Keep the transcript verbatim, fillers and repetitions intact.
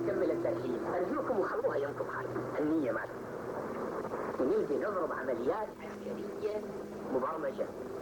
نكمل الترحيب. أرجوكم وخلوها ينطب حالي النية مالكم، ونلقي نضرب عمليات عسكرية مبرمجة